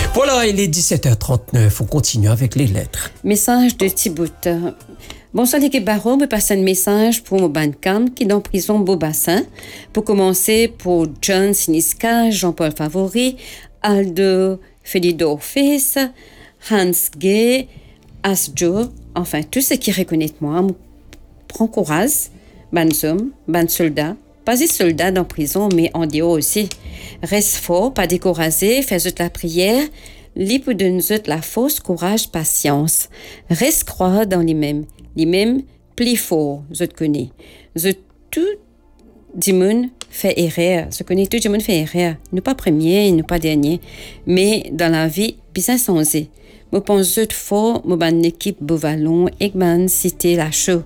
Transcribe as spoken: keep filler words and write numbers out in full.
Voilà, il est dix-sept heures trente-neuf. On continue avec les lettres. Message de Thibaut. Bonsoir l'équipe Barreau, me passe un message pour mon bandcamp qui est dans prison Beaubassin. Pour commencer, pour John Siniska, Jean-Paul Favori, Aldo Felidor Fils, Hans Gay, Asjo, enfin tous ceux qui reconnaissent moi, prends courage, ban homme, ban soldat, pas des soldats dans prison, mais en dehors aussi. Reste fort, pas découragé, fais-te la prière, lis pour donner la force, courage, patience. Reste croire dans les mêmes. Les mêmes, plus fort, je te connais. Je tout du monde fait erreur. Je connais tout le monde fait erreur. Nous pas premier, nous pas dernier. Mais dans la vie, bien sensé. Je pense que fort, mon ban équipe Beauvallon, Egman, Cité, La Chaux.